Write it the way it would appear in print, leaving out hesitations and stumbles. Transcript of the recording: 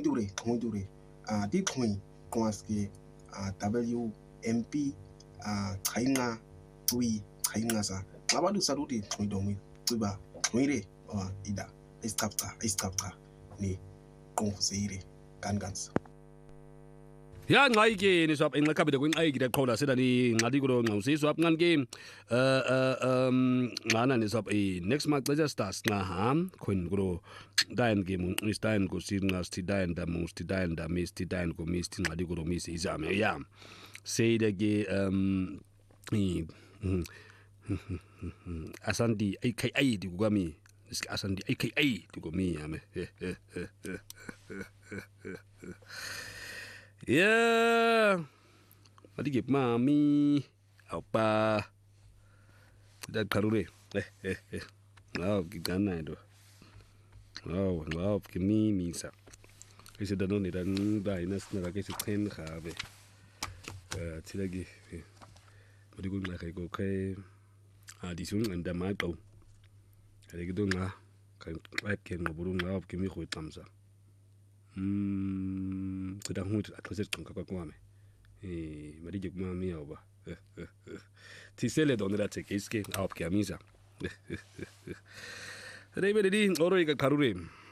dure di khoi kwaske WMP chainga tui chainga sa abantu saluti khoi tsiba khoi ida iskapta ni qonfusire kangansa ya ngxaki ni swap enxakhabile kwinxaki leqhola sedani ngxali kulo nxawusi swap ngan ke ngana ni swap next month let's start na ham khwin kulo dayan ke mun isdayan ko singa stidayan da mun stidayan da mis stidayan ko mis ngxali kulo mis izame ya say the ke asandi AKA di kugami asandi AKA di kugami ame yeah, mati gip mami apa dan karure ngau gigana itu ngau kimi misa kasi dano ni dan dainas na kasi ten khabe tilagi mati gun na kai ko kai disun anda mato kali gitu nga kan rap ken ngoburu ngau kimi khoi tamsa sedang hut atleset kan kakak kuame mari jek mami oba ti sele don la tek iske op ke amisa rebe di oro ka karure